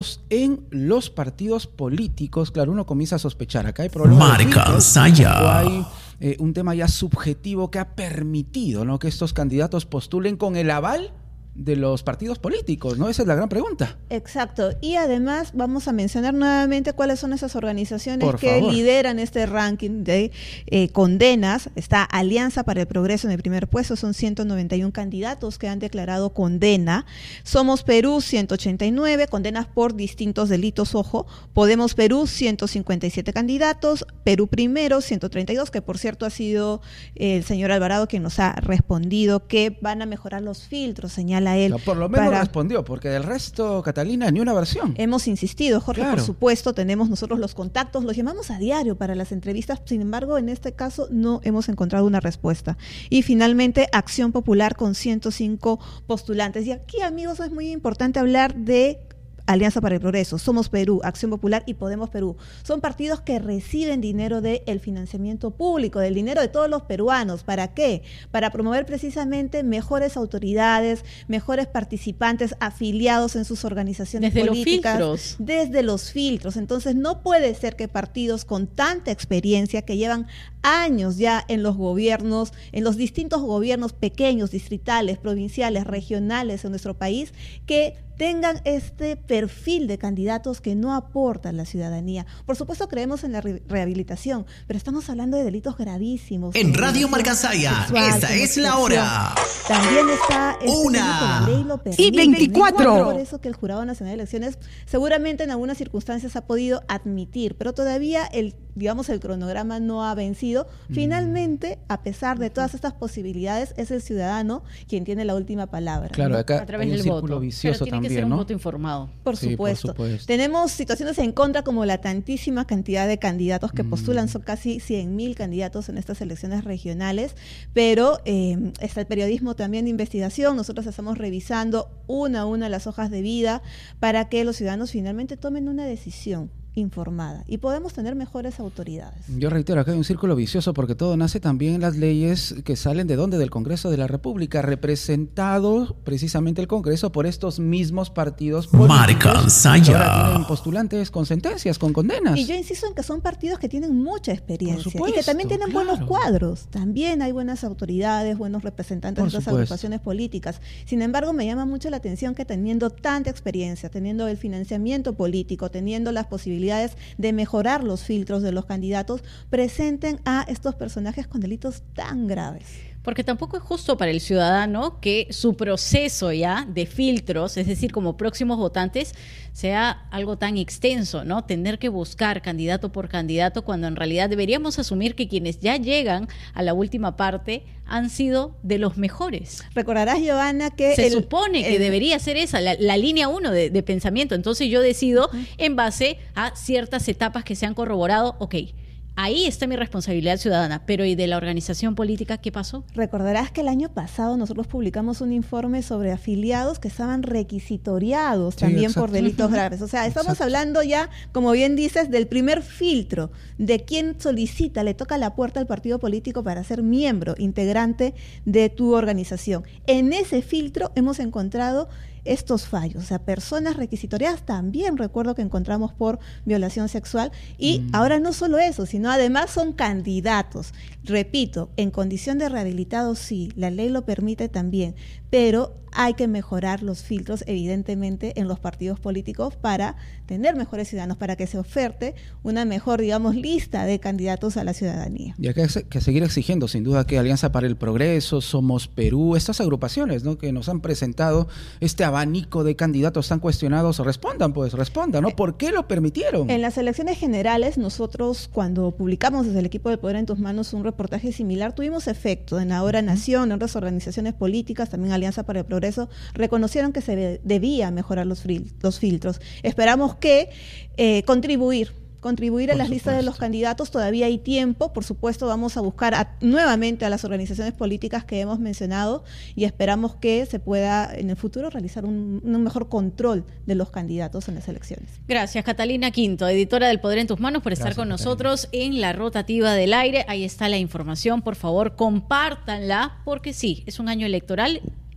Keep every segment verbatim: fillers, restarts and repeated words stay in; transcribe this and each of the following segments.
en los partidos políticos. Claro, uno comienza a sospechar. Acá hay problemas. Marca Saya. Hay eh, un tema ya subjetivo que ha permitido, ¿no?, que estos candidatos postulen con el aval de los partidos políticos, ¿no? Esa es la gran pregunta. Exacto. Y además vamos a mencionar nuevamente cuáles son esas organizaciones Por que favor. lideran este ranking de eh, condenas. Está Alianza para el Progreso en el primer puesto, son ciento noventa y uno candidatos que han declarado condena. Somos Perú, ciento ochenta y nueve, condenas por distintos delitos, ojo. Podemos Perú, ciento cincuenta y siete candidatos. Perú Primero, ciento treinta y dos, que por cierto ha sido eh, el señor Alvarado quien nos ha respondido que van a mejorar los filtros, señala a él. No, por lo menos para... respondió, porque del resto, Catalina, ni una versión. Hemos insistido, Jorge, Claro. por supuesto, tenemos nosotros los contactos, los llamamos a diario para las entrevistas, sin embargo, en este caso no hemos encontrado una respuesta. Y finalmente, Acción Popular con ciento cinco postulantes. Y aquí, amigos, es muy importante hablar de Alianza para el Progreso, Somos Perú, Acción Popular y Podemos Perú. Son partidos que reciben dinero del financiamiento público, del dinero de todos los peruanos. ¿Para qué? Para promover precisamente mejores autoridades, mejores participantes afiliados en sus organizaciones Desde políticas. los filtros. Desde los filtros. Entonces no puede ser que partidos con tanta experiencia, que llevan años ya en los gobiernos, en los distintos gobiernos pequeños, distritales, provinciales, regionales en nuestro país, que tengan este perfil de candidatos que no aportan a la ciudadanía. Por supuesto creemos en la re rehabilitación, pero estamos hablando de delitos gravísimos. En Radio Marca Saya, esta es la hora. También está este Una. la ley lo permite. Y veinticuatro. Por eso que el Jurado Nacional de Elecciones seguramente en algunas circunstancias ha podido admitir, pero todavía el digamos el cronograma no ha vencido. Finalmente, a pesar de todas estas posibilidades, es el ciudadano quien tiene la última palabra. Claro, ¿no? acá A través hay un del círculo voto. vicioso Pero tiene también, que ser un ¿no? voto informado. Por Sí, por supuesto. supuesto. Tenemos situaciones en contra como la tantísima cantidad de candidatos que Mm. postulan, son casi cien mil candidatos en estas elecciones regionales, pero eh, está el periodismo también de investigación. Nosotros estamos revisando una a una las hojas de vida para que los ciudadanos finalmente tomen una decisión informada y podemos tener mejores autoridades. Yo reitero, acá hay un círculo vicioso porque todo nace también en las leyes que salen de dónde, del Congreso de la República, representado precisamente el Congreso por estos mismos partidos políticos. Marca Saya. Que ahora tienen postulantes con sentencias, con condenas. Y yo insisto en que son partidos que tienen mucha experiencia Por supuesto, y que también tienen claro. buenos cuadros. También hay buenas autoridades, buenos representantes Por de estas supuesto. agrupaciones políticas. Sin embargo, me llama mucho la atención que teniendo tanta experiencia, teniendo el financiamiento político, teniendo las posibilidades de mejorar los filtros de los candidatos, presenten a estos personajes con delitos tan graves. Porque tampoco es justo para el ciudadano que su proceso ya de filtros, es decir, como próximos votantes, sea algo tan extenso, ¿no? Tener que buscar candidato por candidato, cuando en realidad deberíamos asumir que quienes ya llegan a la última parte han sido de los mejores. Recordarás, Giovanna, que Se el, supone que el, debería ser esa, la, la línea uno de, de pensamiento. Entonces yo decido uh-huh. en base a ciertas etapas que se han corroborado, ok, ahí está mi responsabilidad ciudadana, pero ¿y de la organización política qué pasó? Recordarás que el año pasado nosotros publicamos un informe sobre afiliados que estaban requisitoriados sí, también exacto. por delitos graves. O sea, estamos exacto. hablando ya, como bien dices, del primer filtro de quién solicita, le toca la puerta al partido político para ser miembro, integrante de tu organización. En ese filtro hemos encontrado estos fallos, o sea, personas requisitoriadas también recuerdo que encontramos por violación sexual y mm. ahora no solo eso, sino además son candidatos. Repito, en condición de rehabilitados sí, la ley lo permite también, pero hay que mejorar los filtros evidentemente en los partidos políticos para tener mejores ciudadanos, para que se oferte una mejor, digamos, lista de candidatos a la ciudadanía. Y hay que, que seguir exigiendo, sin duda, que Alianza para el Progreso, Somos Perú, estas agrupaciones, ¿no?, que nos han presentado este abanico de candidatos tan cuestionados, respondan, pues, respondan, ¿no? ¿Por qué lo permitieron? En las elecciones generales, nosotros, cuando publicamos desde el equipo de Poder en Tus Manos un reportaje similar, tuvimos efecto en Ahora Nación, en otras organizaciones políticas, también Alianza para el Progreso, reconocieron que se debía mejorar los, fil los filtros. Esperamos que eh, contribuir contribuir a las listas de los candidatos, todavía hay tiempo, por supuesto vamos a buscar a, nuevamente a las organizaciones políticas que hemos mencionado y esperamos que se pueda en el futuro realizar un, un mejor control de los candidatos en las elecciones. Gracias, Catalina Quinto, editora del Poder en Tus Manos, por estar Gracias, con Catalina. nosotros en la rotativa del aire. Ahí está la información, por favor, compártanla, porque sí, es un año electoral.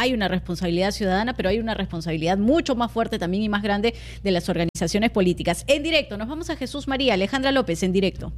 hay una responsabilidad ciudadana, pero hay una responsabilidad mucho más fuerte también y más grande de las organizaciones políticas. En directo, nos vamos a Jesús María. Alejandra López, en directo.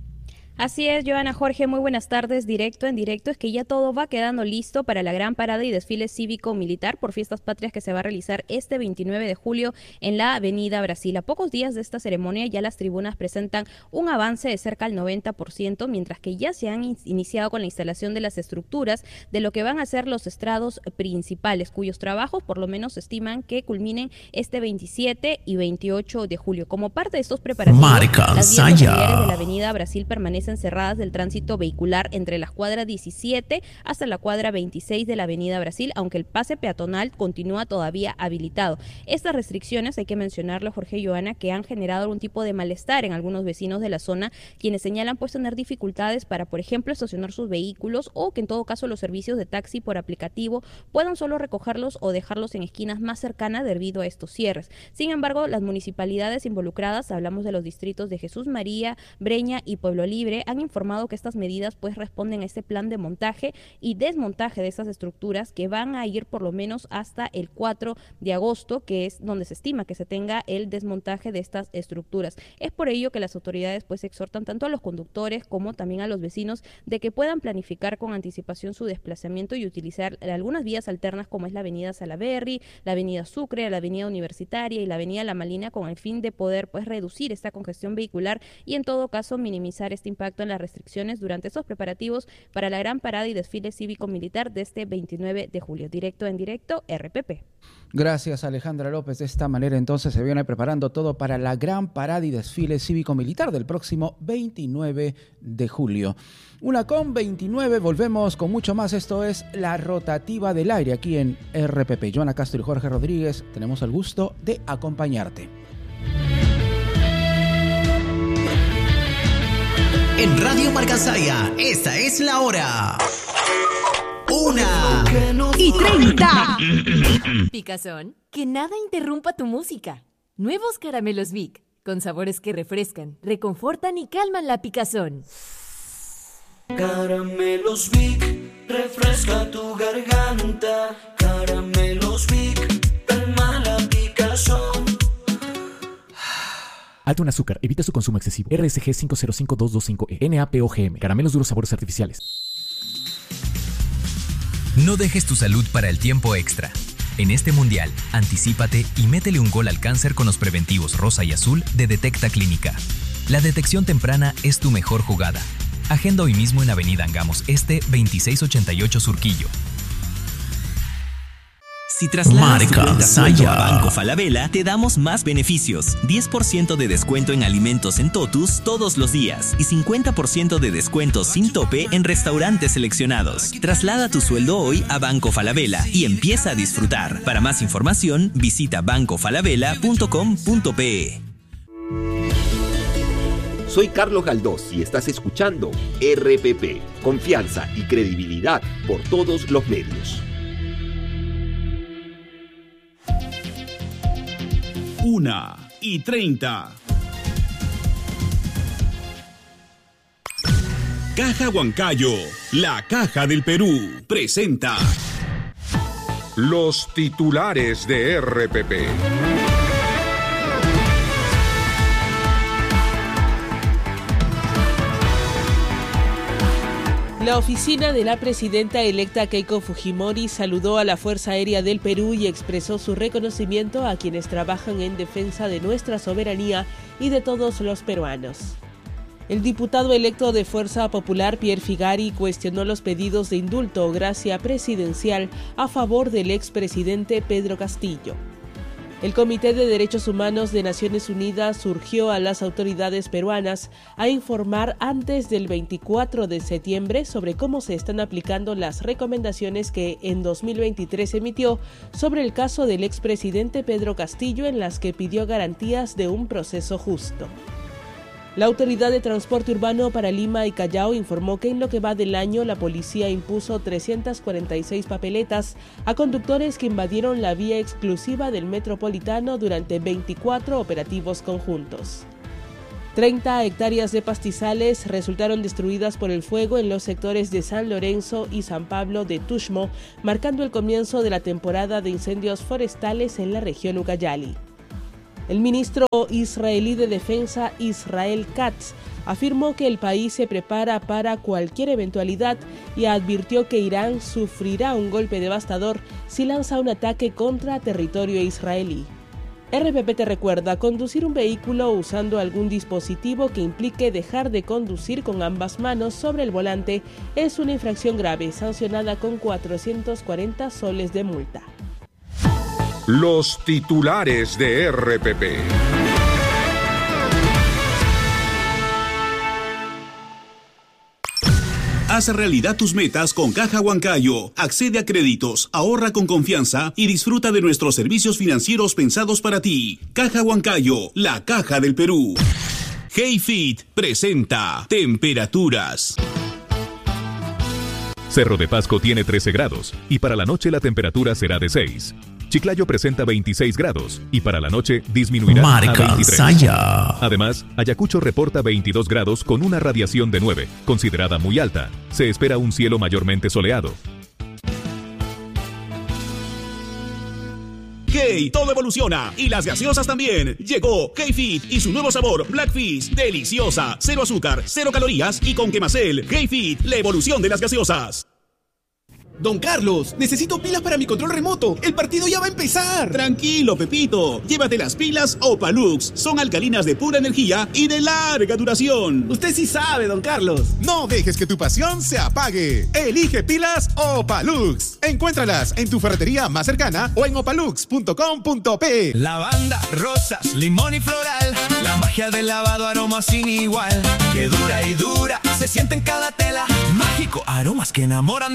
Así es, Joana, Jorge, muy buenas tardes. Directo en directo es que ya todo va quedando listo para la gran parada y desfile cívico-militar por Fiestas Patrias que se va a realizar este veintinueve de julio en la Avenida Brasil. A pocos días de esta ceremonia ya las tribunas presentan un avance de cerca del noventa por ciento, mientras que ya se han in- iniciado con la instalación de las estructuras de lo que van a ser los estrados principales, cuyos trabajos por lo menos se estiman que culminen este veintisiete y veintiocho de julio. Como parte de estos preparativos, Marca las vías Saya. auxiliares de la Avenida Brasil permanecen cerradas del tránsito vehicular entre la cuadra diecisiete hasta la cuadra veintiséis de la Avenida Brasil, aunque el pase peatonal continúa todavía habilitado. Estas restricciones, hay que mencionarlo, Jorge y Joana, que han generado algún tipo de malestar en algunos vecinos de la zona, quienes señalan pues tener dificultades para, por ejemplo, estacionar sus vehículos, o que en todo caso los servicios de taxi por aplicativo puedan solo recogerlos o dejarlos en esquinas más cercanas debido a estos cierres. Sin embargo, las municipalidades involucradas, hablamos de los distritos de Jesús María, Breña y Pueblo Libre, han informado que estas medidas pues responden a este plan de montaje y desmontaje de estas estructuras que van a ir por lo menos hasta el cuatro de agosto, que es donde se estima que se tenga el desmontaje de estas estructuras. Es por ello que las autoridades pues exhortan tanto a los conductores como también a los vecinos de que puedan planificar con anticipación su desplazamiento y utilizar algunas vías alternas como es la avenida Salaberry, la avenida Sucre, la avenida Universitaria y la avenida La Malina, con el fin de poder pues reducir esta congestión vehicular y en todo caso minimizar este impacto en las restricciones durante estos preparativos para la gran parada y desfile cívico-militar de este veintinueve de julio. Directo en directo, R P P. Gracias, Alejandra López. De esta manera entonces se viene preparando todo para la gran parada y desfile cívico-militar del próximo veintinueve de julio. Una con veintinueve, volvemos con mucho más. Esto es La Rotativa del Aire aquí en R P P. Joana Castro y Jorge Rodríguez, tenemos el gusto de acompañarte. En Radio Marca Saya, esta es la hora. Una y treinta. Picazón, que nada interrumpa tu música. Nuevos caramelos Vic, con sabores que refrescan, reconfortan y calman la picazón. Caramelos Vic, refresca tu garganta. Caramelos Vic, calma la picazón. Alto en azúcar, evita su consumo excesivo. R S G cinco cero cinco dos dos cinco E, N A P O G M, caramelos duros, sabores artificiales. No dejes tu salud para el tiempo extra. En este mundial, anticípate y métele un gol al cáncer con los preventivos rosa y azul de Detecta Clínica. La detección temprana es tu mejor jugada. Agenda hoy mismo en Avenida Angamos Este, veintiséis ochenta y ocho Surquillo. Si trasladas tu Marca cuenta Saya. punto a Banco Falabella, te damos más beneficios. diez por ciento de descuento en alimentos en Totus todos los días y cincuenta por ciento de descuento sin tope en restaurantes seleccionados. Traslada tu sueldo hoy a Banco Falabella y empieza a disfrutar. Para más información, visita banco falabella punto com punto pe. Soy Carlos Galdós y estás escuchando R P P. Confianza y credibilidad por todos los medios. Una y treinta. Caja Huancayo, la Caja del Perú, presenta los titulares de R P P. La oficina de la presidenta electa Keiko Fujimori saludó a la Fuerza Aérea del Perú y expresó su reconocimiento a quienes trabajan en defensa de nuestra soberanía y de todos los peruanos. El diputado electo de Fuerza Popular, Pierre Figari, cuestionó los pedidos de indulto o gracia presidencial a favor del expresidente Pedro Castillo. El Comité de Derechos Humanos de Naciones Unidas urgió a las autoridades peruanas a informar antes del veinticuatro de septiembre sobre cómo se están aplicando las recomendaciones que en dos mil veintitrés emitió sobre el caso del expresidente Pedro Castillo, en las que pidió garantías de un proceso justo. La Autoridad de Transporte Urbano para Lima y Callao informó que en lo que va del año la policía impuso trescientas cuarenta y seis papeletas a conductores que invadieron la vía exclusiva del Metropolitano durante veinticuatro operativos conjuntos. treinta hectáreas de pastizales resultaron destruidas por el fuego en los sectores de San Lorenzo y San Pablo de Tuxtmo, marcando el comienzo de la temporada de incendios forestales en la región Ucayali. El ministro israelí de Defensa, Israel Katz, afirmó que el país se prepara para cualquier eventualidad y advirtió que Irán sufrirá un golpe devastador si lanza un ataque contra territorio israelí. R P P te recuerda, conducir un vehículo usando algún dispositivo que implique dejar de conducir con ambas manos sobre el volante es una infracción grave, sancionada con cuatrocientos cuarenta soles de multa. Los titulares de R P P. Haz realidad tus metas con Caja Huancayo. Accede a créditos, ahorra con confianza y disfruta de nuestros servicios financieros pensados para ti. Caja Huancayo, la caja del Perú. Heyfit presenta temperaturas. Cerro de Pasco tiene trece grados y para la noche la temperatura será de seis. Chiclayo presenta veintiséis grados y para la noche disminuirá Marca a veintitrés. Saya. Además, Ayacucho reporta veintidós grados con una radiación de nueve, considerada muy alta. Se espera un cielo mayormente soleado. Hey, todo evoluciona y las gaseosas también. Llegó Heyfit y su nuevo sabor Blackfish, deliciosa, cero azúcar, cero calorías y con quemacel. Heyfit, la evolución de las gaseosas. Don Carlos, necesito pilas para mi control remoto. El partido ya va a empezar. Tranquilo, Pepito. Llévate las pilas Opalux. Son alcalinas de pura energía y de larga duración. Usted sí sabe, don Carlos. No dejes que tu pasión se apague. Elige pilas Opalux. Encuéntralas en tu ferretería más cercana o en opalux punto com punto pe. Lavanda, rosas, limón y floral. La magia del lavado, aroma sin igual. Que dura y dura, se siente en cada tela. Mágico, aromas que enamoran